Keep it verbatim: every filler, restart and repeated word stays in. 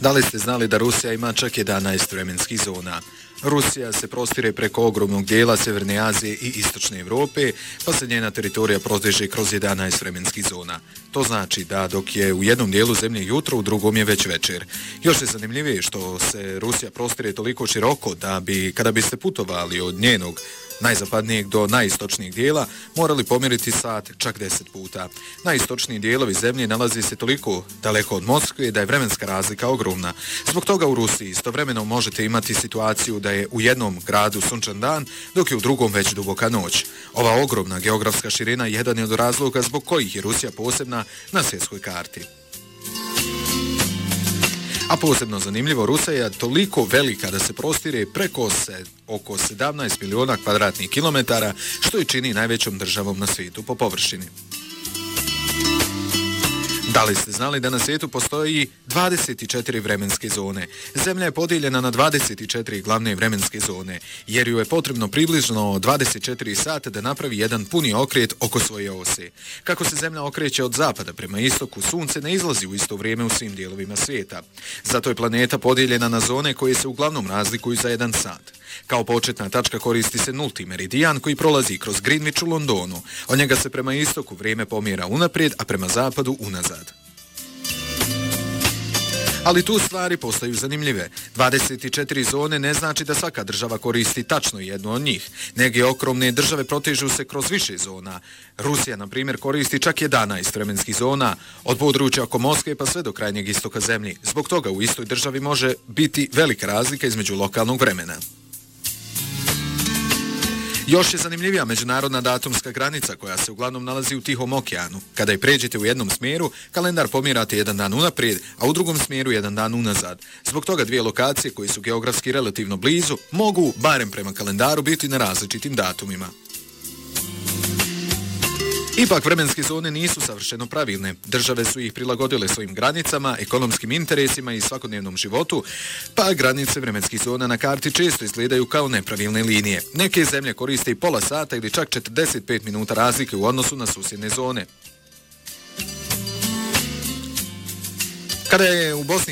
Da li ste znali da Rusija ima čak jedanaest vremenskih zona? Rusija se prostire preko ogromnog dijela Sjeverne Azije i Istočne Europe, pa se njena teritorija proteže kroz jedanaest vremenskih zona. To znači da dok je u jednom dijelu zemlje jutro, u drugom je već večer. Još je zanimljivije što se Rusija prostire toliko široko da bi, kada biste putovali od njenog najzapadnijeg do najistočnijeg dijela, morali pomjeriti sat čak deset puta. Najistočniji dijelovi zemlje nalazi se toliko daleko od Moskve da je vremenska razlika ogromna. Zbog toga u Rusiji istovremeno možete imati situaciju da je u jednom gradu sunčan dan, dok je u drugom već duboka noć. Ova ogromna geografska širina jedan je od razloga zbog kojih je Rusija posebna na svjetskoj karti. A posebno zanimljivo, Rusija je toliko velika da se prostire preko se, oko sedamnaest miliona kvadratnih kilometara, što je čini najvećom državom na svijetu po površini. Da li ste znali da na svijetu postoji dvadeset četiri vremenske zone? Zemlja je podijeljena na dvadeset četiri glavne vremenske zone, jer ju je potrebno približno dvadeset četiri sata da napravi jedan puni okret oko svoje ose. Kako se Zemlja okreće od zapada prema istoku, Sunce ne izlazi u isto vrijeme u svim dijelovima svijeta. Zato je planeta podijeljena na zone koje se uglavnom razlikuju za jedan sat. Kao početna tačka koristi se nulti meridijan koji prolazi kroz Greenwich u Londonu. Od njega se prema istoku vrijeme pomjera unaprijed, a prema zapadu unazad. Ali tu stvari postaju zanimljive. dvadeset četiri zone ne znači da svaka država koristi tačno jednu od njih. Neke ogromne države protežu se kroz više zona. Rusija, na primjer, koristi čak jedanaest vremenskih zona, od područja oko Moskve pa sve do krajnjeg istoka zemlje. Zbog toga u istoj državi može biti velika razlika između lokalnog vremena. Još je zanimljivija međunarodna datumska granica koja se uglavnom nalazi u Tihom okeanu. Kada je pređete u jednom smjeru, kalendar pomjerate jedan dan unaprijed, a u drugom smjeru jedan dan unazad. Zbog toga dvije lokacije koje su geografski relativno blizu mogu, barem prema kalendaru, biti na različitim datumima. Ipak vremenske zone nisu savršeno pravilne. Države su ih prilagodile svojim granicama, ekonomskim interesima i svakodnevnom životu, pa granice vremenskih zona na karti često izgledaju kao nepravilne linije. Neke zemlje koriste i pola sata ili čak četrdeset pet minuta razlike u odnosu na susjedne zone. Kada je u Bosni